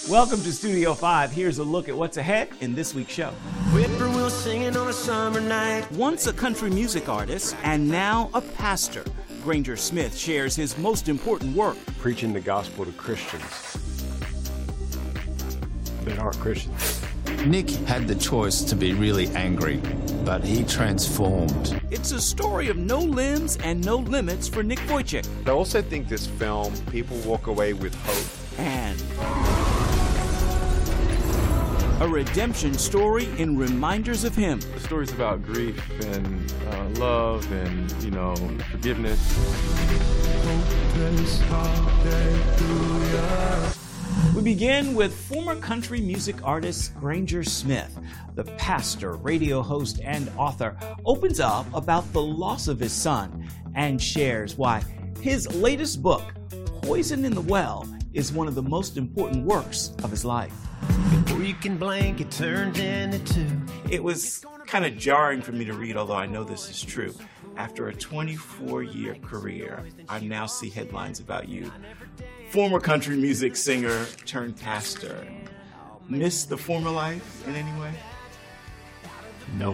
Welcome to Studio 5. Here's a look at what's ahead in this week's show. Whippoorwill singing on a summer night. Once a country music artist and now a pastor, Granger Smith shares his most important work. Preaching the gospel to Christians that aren't Christians. Nick had the choice to be really angry, but he transformed. It's a story of no limbs and no limits for Nick Vujicic. I also think this film, people walk away with hope. And a redemption story in reminders of him. The story's about grief and love and, forgiveness. We begin with former country music artist Granger Smith. The pastor, radio host, and author opens up about the loss of his son and shares why his latest book, Poison in the Well, is one of the most important works of his life. Before you can blink, it turns into two. It was kind of jarring for me to read, although I know this is true. After a 24-year career, I now see headlines about you. Former country music singer turned pastor. Miss the former life in any way? No.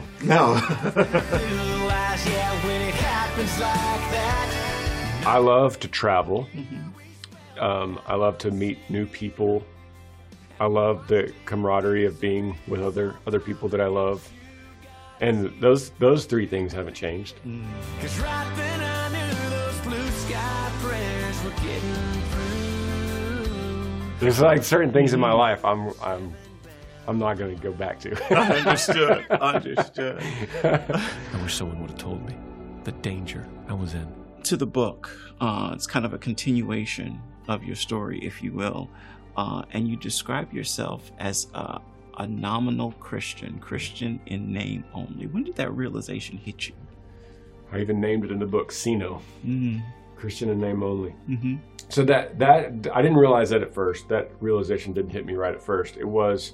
I love to travel. I love to meet new people. I love the camaraderie of being with other people that I love. And those three things haven't changed. 'Cause right then I knew those blue sky prayers were getting through. There's like certain things in my life I'm not going to go back to. Understood. I wish someone would have told me the danger I was in. To the book, it's kind of a continuation of your story, if you will. And you describe yourself as a nominal Christian in name only. When did that realization hit you? I even named it in the book, Sino. Christian in name only. Mm-hmm. So that I didn't realize that at first. That realization didn't hit me right at first. It was,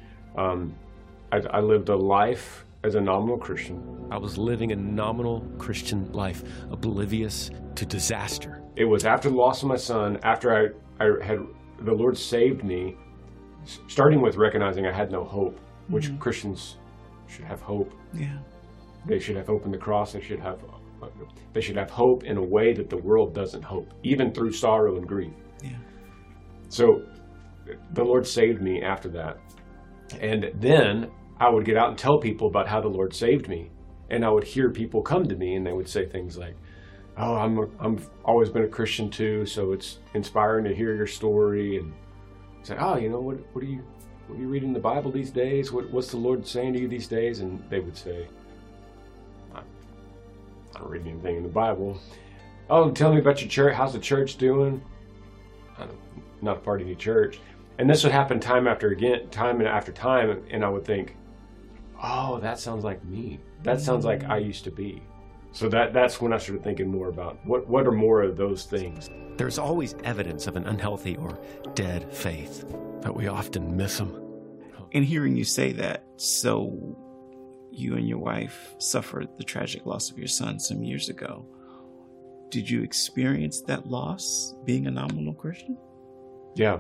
I lived a life as a nominal Christian. I was living a nominal Christian life, oblivious to disaster. It was after the loss of my son, after the Lord saved me, starting with recognizing I had no hope, which Christians should have hope. Yeah. They should have hope in the cross. They should have hope in a way that the world doesn't hope, even through sorrow and grief. Yeah. So the Lord saved me after that. And then I would get out and tell people about how the Lord saved me. And I would hear people come to me and they would say things like, "Oh, I'm always been a Christian too, so it's inspiring to hear your story." And say, "Oh, what are you reading in the Bible these days? What's the Lord saying to you these days?" And they would say, "I don't read anything in the Bible." "Oh, tell me about your church. How's the church doing?" "I'm not a part of any church." And this would happen time after time, and I would think, "Oh, that sounds like me. That sounds like I used to be." So that's when I started thinking more about what are more of those things. There's always evidence of an unhealthy or dead faith, but we often miss them. And hearing you say that, so you and your wife suffered the tragic loss of your son some years ago. Did you experience that loss being a nominal Christian? Yeah.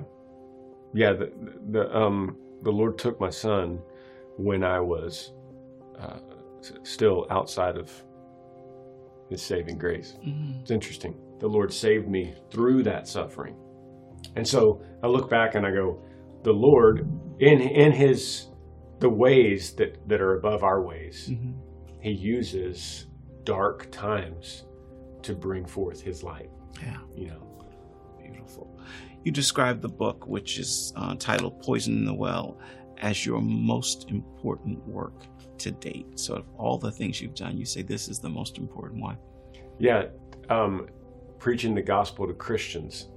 The Lord took my son when I was still outside of His saving grace. It's interesting. The Lord saved me through that suffering. And so I look back and I go, the Lord, in the ways that are above our ways, He uses dark times to bring forth His light. Yeah. Beautiful. You describe the book, which is titled Poison in the Well, as your most important work to date. So of all the things you've done, you say this is the most important one. Yeah. Preaching the gospel to Christians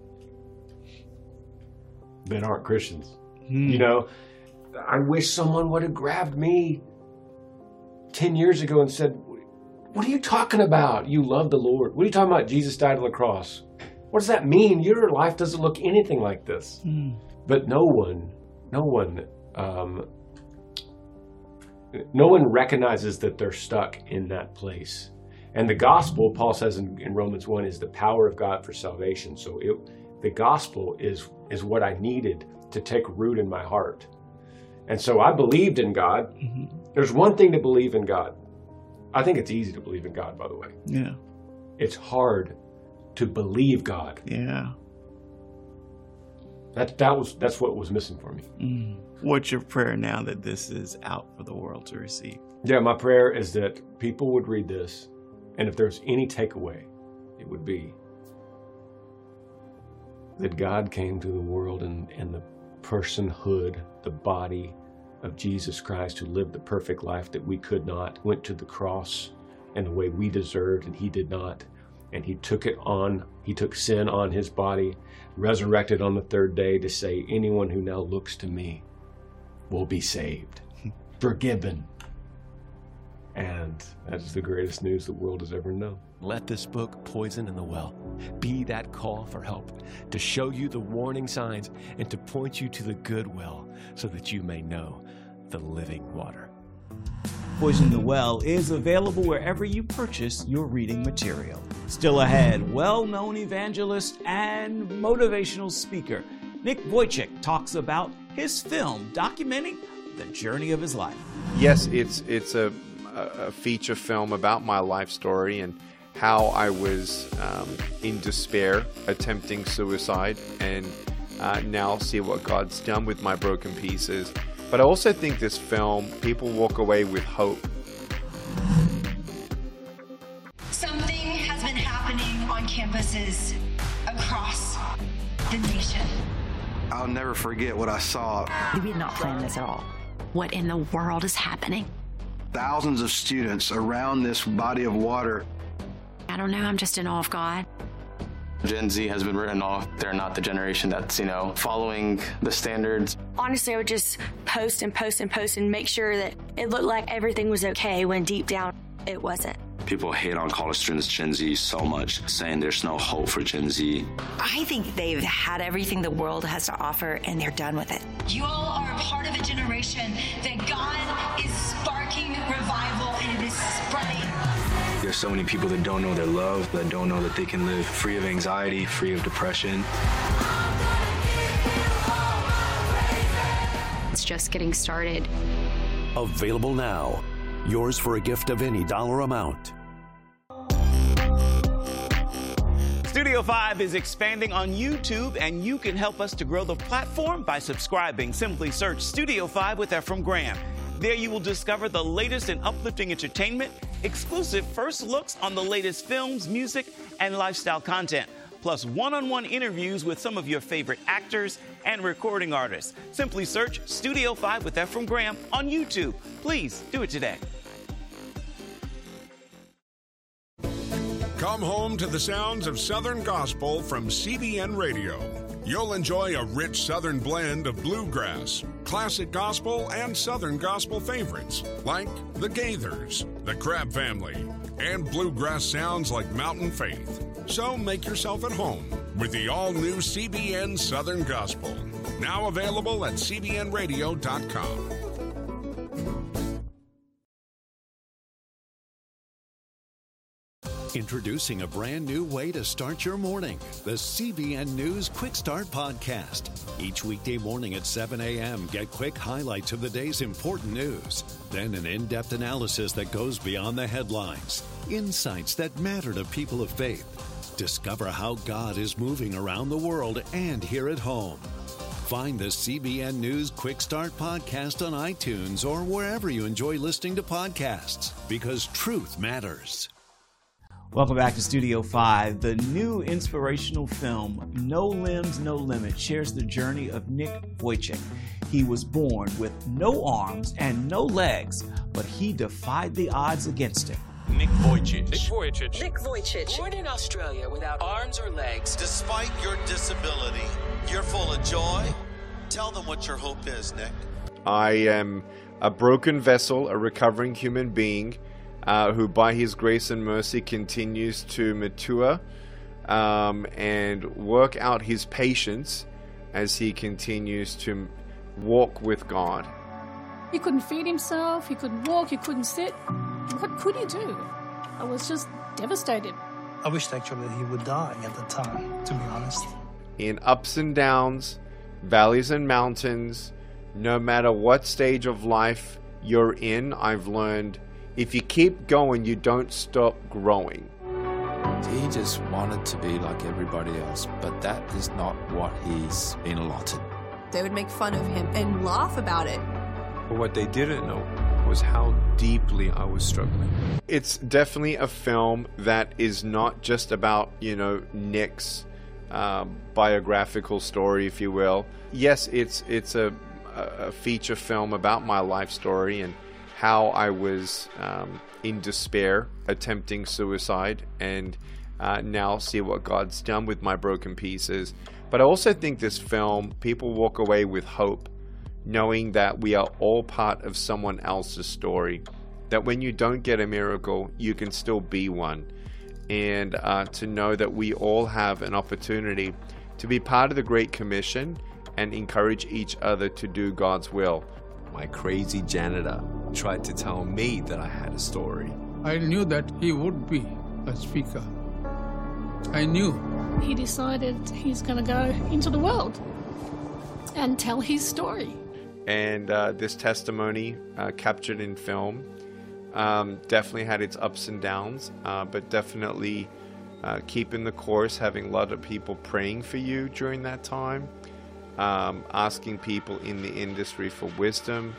that aren't Christians. I wish someone would have grabbed me 10 years ago and said, "What are you talking about? You love the Lord. What are you talking about? Jesus died on the cross. What does that mean? Your life doesn't look anything like this." But no one recognizes that they're stuck in that place. And the gospel, Paul says in Romans 1, is the power of God for salvation. So the gospel is what I needed to take root in my heart. And so I believed in God. There's one thing to believe in God. I think it's easy to believe in God, by the way. Yeah. It's hard to believe God. Yeah. That's what was missing for me. What's your prayer now that this is out for the world to receive? Yeah, my prayer is that people would read this, and if there's any takeaway, it would be that God came to the world in the personhood, the body of Jesus Christ, who lived the perfect life that we could not, went to the cross in the way we deserved, and he did not. And he took sin on his body, resurrected on the third day to say, anyone who now looks to me will be saved, forgiven. And that is the greatest news the world has ever known. Let this book, Poison in the Well, be that call for help, to show you the warning signs and to point you to the good well so that you may know the living water. Poison in the Well is available wherever you purchase your reading material. Still ahead, well-known evangelist and motivational speaker Nick Vujicic talks about his film documenting the journey of his life. Yes, it's a feature film about my life story and how I was in despair, attempting suicide, and now see what God's done with my broken pieces. But I also think this film, people walk away with hope. Something has been happening on campuses across the nation. I'll never forget what I saw. We did not plan this at all. What in the world is happening? Thousands of students around this body of water. I don't know, I'm just in awe of God. Gen Z has been written off. They're not the generation that's, following the standards. Honestly, I would just post and post and post and make sure that it looked like everything was okay when deep down it wasn't. People hate on college students, Gen Z, so much, saying there's no hope for Gen Z. I think they've had everything the world has to offer and they're done with it. You all are a part of a generation that God is sparking revival and it is spreading. There's so many people that don't know their love, that don't know that they can live free of anxiety, free of depression. It's just getting started. Available now. Yours for a gift of any dollar amount. Studio 5 is expanding on YouTube, and you can help us to grow the platform by subscribing. Simply search Studio 5 with Ephraim Graham. There you will discover the latest in uplifting entertainment, exclusive first looks on the latest films, music, and lifestyle content, plus one-on-one interviews with some of your favorite actors and recording artists. Simply search Studio 5 with Ephraim Graham on YouTube. Please do it today. Come home to the sounds of Southern Gospel from CBN Radio. You'll enjoy a rich Southern blend of bluegrass, classic gospel, and Southern gospel favorites like the Gaithers, the Crabb Family, and bluegrass sounds like Mountain Faith. So make yourself at home with the all-new CBN Southern Gospel, now available at cbnradio.com. Introducing a brand new way to start your morning, the CBN News Quick Start Podcast. Each weekday morning at 7 a.m., get quick highlights of the day's important news. Then an in-depth analysis that goes beyond the headlines. Insights that matter to people of faith. Discover how God is moving around the world and here at home. Find the CBN News Quick Start Podcast on iTunes or wherever you enjoy listening to podcasts, because truth matters. Welcome back to Studio 5. The new inspirational film, No Limbs, No Limit, shares the journey of Nick Vujicic. He was born with no arms and no legs, but he defied the odds against him. Nick Vujicic. Nick Vujicic. Nick Vujicic. Born in Australia without arms or legs. Despite your disability, you're full of joy. Tell them what your hope is, Nick. I am a broken vessel, a recovering human being, who by his grace and mercy continues to mature and work out his patience as he continues to walk with God. He couldn't feed himself, he couldn't walk, he couldn't sit. What could he do? I was just devastated. I wished actually that he would die at the time, to be honest. In ups and downs, valleys and mountains, no matter what stage of life you're in, I've learned if you keep going, you don't stop growing. He just wanted to be like everybody else, but that is not what he's been allotted. They would make fun of him and laugh about it. But what they didn't know was how deeply I was struggling. It's definitely a film that is not just about, Nick's biographical story, if you will. Yes, it's a feature film about my life story and how I was in despair, attempting suicide, and now see what God's done with my broken pieces. But I also think this film, people walk away with hope, knowing that we are all part of someone else's story, that when you don't get a miracle, you can still be one, and to know that we all have an opportunity to be part of the Great Commission and encourage each other to do God's will. My crazy janitor tried to tell me that I had a story. I knew that he would be a speaker. I knew. He decided he's going to go into the world and tell his story. And this testimony, captured in film, definitely had its ups and downs, but definitely keeping the course, having a lot of people praying for you during that time, asking people in the industry for wisdom,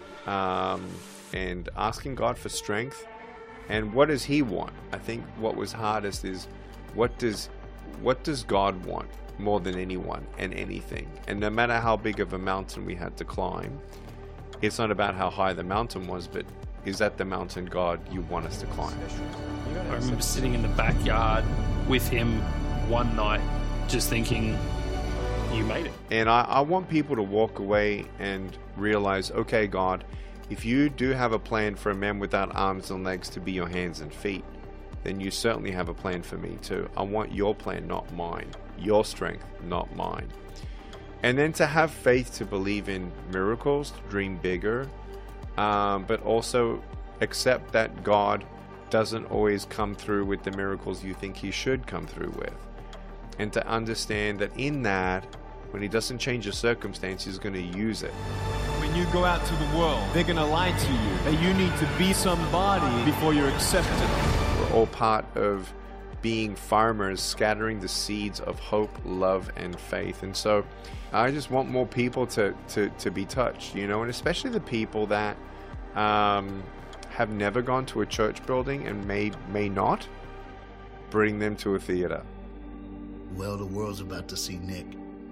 and asking God for strength. And what does He want? I think what was hardest is what does God want more than anyone and anything? And no matter how big of a mountain we had to climb, it's not about how high the mountain was, but is that the mountain, God, you want us to climb? I remember sitting in the backyard with him one night just thinking, you made it. And I want people to walk away and realize, okay, God, if you do have a plan for a man without arms and legs to be your hands and feet, then you certainly have a plan for me too. I want your plan, not mine. Your strength, not mine. And then to have faith to believe in miracles, to dream bigger, but also accept that God doesn't always come through with the miracles you think He should come through with. And to understand that in that, when He doesn't change your circumstance, He's going to use it. When you go out to the world, they're going to lie to you that you need to be somebody before you're accepted. We're all part of being farmers, scattering the seeds of hope, love, and faith. And so I just want more people to be touched, and especially the people that have never gone to a church building and may not, bring them to a theater. Well, the world's about to see Nick.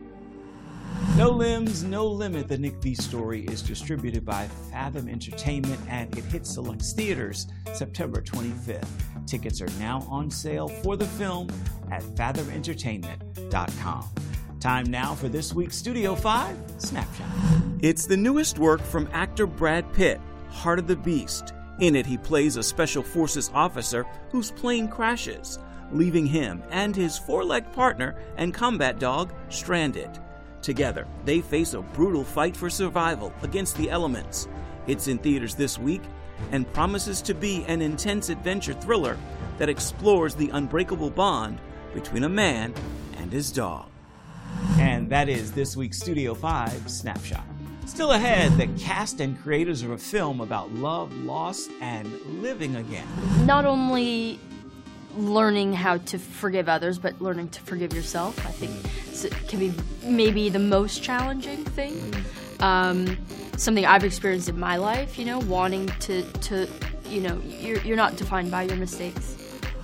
No Limbs, No Limit, the Nick V story is distributed by Fathom Entertainment and it hits select theaters September 25th. Tickets are now on sale for the film at fathomentertainment.com. Time now for this week's Studio 5 Snapshot. It's the newest work from actor Brad Pitt, Heart of the Beast. In it, he plays a Special Forces officer whose plane crashes, leaving him and his four-legged partner and combat dog stranded. Together, they face a brutal fight for survival against the elements. It's in theaters this week and promises to be an intense adventure thriller that explores the unbreakable bond between a man and his dog. And that is this week's Studio 5 Snapshot. Still ahead, the cast and creators of a film about love, loss, and living again. Not only learning how to forgive others, but learning to forgive yourself, I think can be maybe the most challenging thing. Something I've experienced in my life, wanting to you're not defined by your mistakes.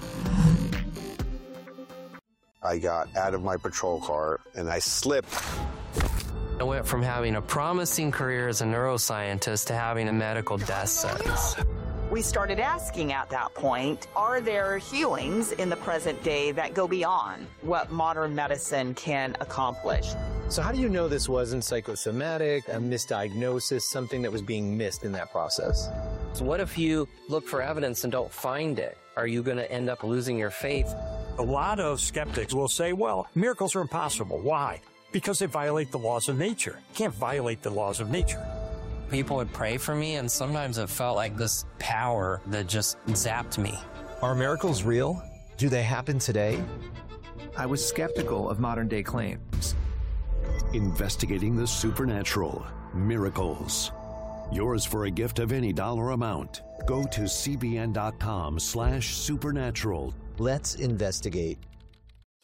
I got out of my patrol car and I slipped. I went from having a promising career as a neuroscientist to having a medical death sentence. We started asking at that point, are there healings in the present day that go beyond what modern medicine can accomplish? So how do you know this wasn't psychosomatic, a misdiagnosis, something that was being missed in that process? So what if you look for evidence and don't find it? Are you going to end up losing your faith? A lot of skeptics will say, well, miracles are impossible. Why? Because they violate the laws of nature. You can't violate the laws of nature. People would pray for me, and sometimes it felt like this power that just zapped me. Are miracles real? Do they happen today? I was skeptical of modern-day claims. Investigating the supernatural. Miracles. Yours for a gift of any dollar amount. Go to cbn.com/supernatural. Let's investigate.